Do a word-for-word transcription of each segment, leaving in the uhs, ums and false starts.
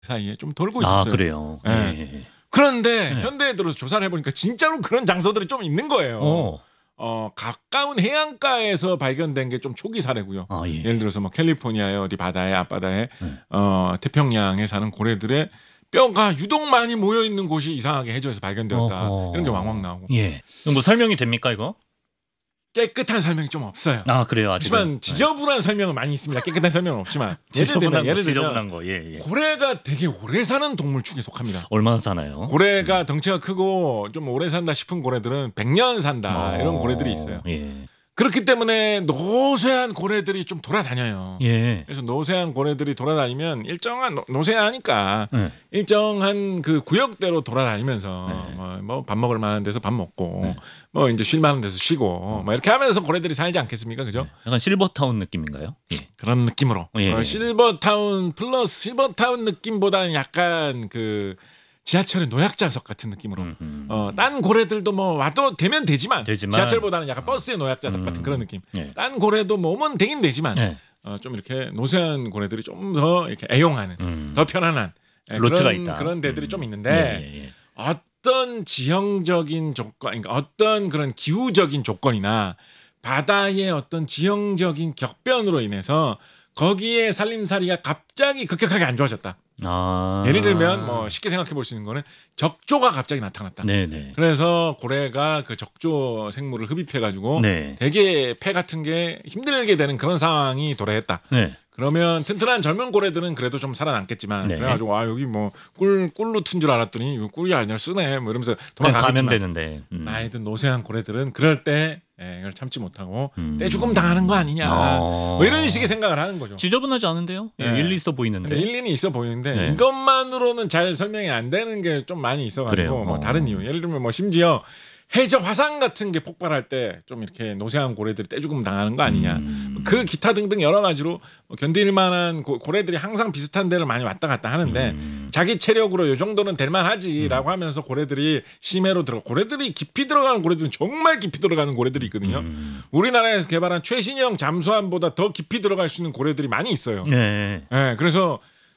사이에 좀 돌고 아 있었어요. 그래요. 예. 예. 그런데 네. 현대에 들어서 조사를 해보니까 진짜로 그런 장소들이 좀 있는 거예요. 어. 어 가까운 해안가에서 발견된 게 좀 초기 사례고요. 아 예. 예를 들어서 뭐 캘리포니아의 어디 바다에 앞바다에 네. 어 태평양에 사는 고래들의 뼈가 유독 많이 모여 있는 곳이 이상하게 해저에서 발견되었다. 어허. 이런 게 왕왕 나오고. 예. 뭐 설명이 됩니까 이거? 깨끗한 설명이 좀 없어요. 아 그래요. 아직은. 하지만 지저분한 네. 설명은 많이 있습니다. 깨끗한 설명은 없지만 지저분한 예를 들면, 거, 지저분한 거. 예, 예. 고래가 되게 오래 사는 동물 축에 속합니다. 얼마나 사나요? 고래가 음. 덩치가 크고 좀 오래 산다 싶은 고래들은 백 년 산다. 어. 이런 고래들이 있어요. 예. 그렇기 때문에 노쇠한 고래들이 좀 돌아다녀요. 예. 그래서 노쇠한 고래들이 돌아다니면 일정한 노, 노쇠하니까 네. 일정한 그 구역대로 돌아다니면서 네. 뭐 밥 먹을 만한 데서 밥 먹고 네. 뭐 이제 쉴 만한 데서 쉬고 뭐 이렇게 하면서 고래들이 살지 않겠습니까, 그죠? 네. 약간 실버타운 느낌인가요? 예. 그런 느낌으로 예. 어, 실버타운 플러스 실버타운 느낌보다는 약간 그 지하철의 노약자석 같은 느낌으로 음흠. 어, 딴 고래들도 뭐 와도 되면 되지만, 되지만 지하철보다는 약간 버스의 노약자석 음. 같은 그런 느낌. 예. 딴 고래도 뭐 오면 되긴 되지만 예. 어, 좀 이렇게 노쇠한 고래들이 좀 더 이렇게 애용하는 음. 더 편안한 예, 루트가 그런, 있다. 그런 데들이 음. 좀 있는데 예, 예, 예. 어떤 지형적인 조건, 그러니까 어떤 그런 기후적인 조건이나 바다의 어떤 지형적인 격변으로 인해서 거기에 살림살이가 갑자기 급격하게 안 좋아졌다. 아. 예를 들면 뭐 쉽게 생각해 볼 수 있는 거는 적조가 갑자기 나타났다. 네네. 그래서 고래가 그 적조 생물을 흡입해 가지고 네. 되게 폐 같은 게 힘들게 되는 그런 상황이 도래했다. 네. 그러면 튼튼한 젊은 고래들은 그래도 좀 살아남겠지만 네. 그래가지고 아 여기 뭐 꿀 꿀로 튼 줄 알았더니 이거 꿀이 아니라 쓰네 뭐 이러면서 그냥 가면 도망가겠지만 되는데. 음. 나이 든 노쇠한 고래들은 그럴 때 예, 이걸 참지 못하고 음. 떼죽음 당하는 거 아니냐 어. 뭐 이런 식의 생각을 하는 거죠. 지저분하지 않은데요? 예, 네. 일리 있어 보이는데. 근데 일리는 있어 보이는데 네. 이것만으로는 잘 설명이 안 되는 게 좀 많이 있어가지고 그래요. 뭐 어. 다른 이유 예를 들면 뭐 심지어 해저 화산 같은 게 폭발할 때 좀 이렇게 노쇠한 고래들이 떼죽음 당하는 거 아니냐 음. 그 기타 등등 여러 가지로 견딜 만한 고, 고래들이 항상 비슷한 데를 많이 왔다 갔다 하는데 음. 자기 체력으로 요 정도는 될만하지라고 음. 하면서 고래들이 심해로 들어 고래들이 깊이 들어가는 고래들은 정말 깊이 들어가는 고래들이 있거든요. 음. 우리나라에서 개발한 최신형 잠수함보다 더 깊이 들어갈 수 있는 고래들이 많이 있어요. 네. 네, 그래서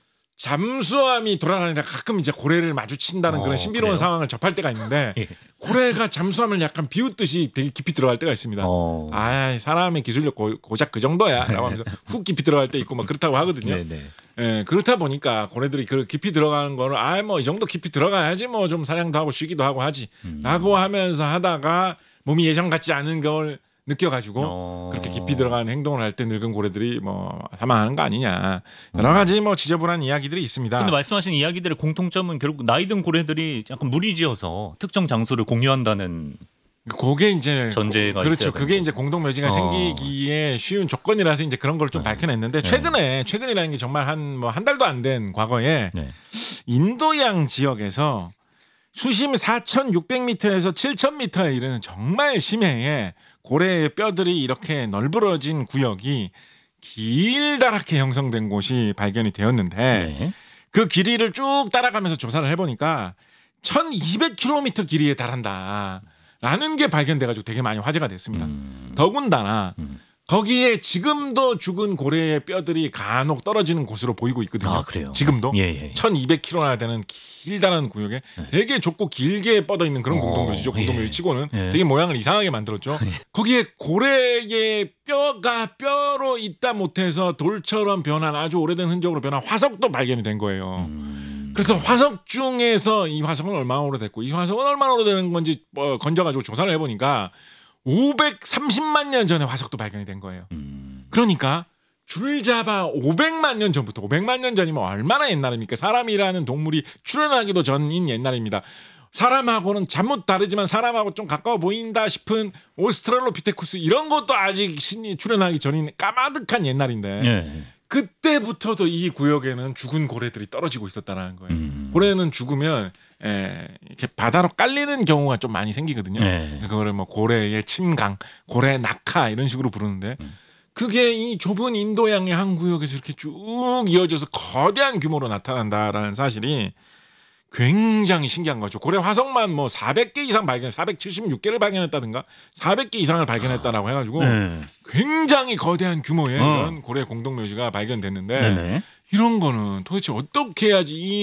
잠수함이 돌아다니다 가끔 이제 고래를 마주친다는 어, 그런 신비로운 그래요? 상황을 접할 때가 있는데 예. 고래가 잠수함을 약간 비웃듯이 되게 깊이 들어갈 때가 있습니다. 어. 아, 사람의 기술력 고, 고작 그 정도야라고 하면서 훅 깊이 들어갈 때 있고 막 그렇다고 하거든요. 네네. 예, 그렇다 보니까 고래들이 그 깊이 들어가는 거를 아, 뭐 이 정도 깊이 들어가야지 뭐 좀 사냥도 하고 쉬기도 하고 하지라고 음. 하면서 하다가 몸이 예전 같지 않은 걸 느껴가지고 어. 그렇게 깊이 들어가는 행동을 할 때 늙은 고래들이 뭐 사망하는 거 아니냐 여러 가지 뭐 지저분한 이야기들이 있습니다. 근데 말씀하신 이야기들의 공통점은 결국 나이 든 고래들이 약간 무리지어서 특정 장소를 공유한다는 그게 이제 전제가 그렇죠. 있어야 그게 되는 이제 공동묘지가 어. 생기기에 쉬운 조건이라서 이제 그런 걸 좀 네. 밝혀냈는데 네. 최근에 최근이라는 게 정말 한 뭐 한 달도 안 된 과거에 네. 인도양 지역에서 수심 사천육백 미터에서 칠천 미터에 이르는 정말 심해에 고래의 뼈들이 이렇게 널브러진 구역이 길다랗게 형성된 곳이 발견이 되었는데 네. 그 길이를 쭉 따라가면서 조사를 해보니까 천이백 킬로미터 길이에 달한다라는 게 발견돼가지고 되게 많이 화제가 됐습니다. 음. 더군다나 음. 거기에 지금도 죽은 고래의 뼈들이 간혹 떨어지는 곳으로 보이고 있거든요. 아, 그래요? 지금도 예, 예. 천이백 킬로미터나 되는 길다란 구역에 네. 되게 좁고 길게 뻗어 있는 그런 어, 공동묘지죠. 공동묘지 예. 치고는 예. 되게 모양을 이상하게 만들었죠. 거기에 고래의 뼈가 뼈로 있다 못해서 돌처럼 변한 아주 오래된 흔적으로 변한 화석도 발견이 된 거예요. 음. 그래서 화석 중에서 이 화석은 얼마나 오래됐고 이 화석은 얼마나 오래된 건지 뭐 건져가지고 조사를 해보니까 오백삼십만 년 전에 화석도 발견이 된 거예요. 음. 그러니까 줄 잡아 오백만 년 전부터 오백만 년 전이면 얼마나 옛날입니까? 사람이라는 동물이 출현하기도 전인 옛날입니다. 사람하고는 잠못 다르지만 사람하고 좀 가까워 보인다 싶은 오스트랄로피테쿠스 이런 것도 아직 신이 출현하기 전인 까마득한 옛날인데 예. 그때부터도 이 구역에는 죽은 고래들이 떨어지고 있었다는 거예요. 음. 고래는 죽으면 에, 이렇게 바다로 깔리는 경우가 좀 많이 생기거든요. 네. 그래서 그거를 뭐 고래의 침강, 고래 낙하 이런 식으로 부르는데 음. 그게 이 좁은 인도양의 한 구역에서 이렇게 쭉 이어져서 거대한 규모로 나타난다라는 사실이 굉장히 신기한 거죠. 고래 화석만 뭐 사백 개 이상 발견, 사백칠십육 개를 발견했다든가 사백 개 이상을 발견했다라고 해가지고 네. 굉장히 거대한 규모의 어. 이런 고래 공동묘지가 발견됐는데 네네. 이런 거는 도대체 어떻게 해야지 이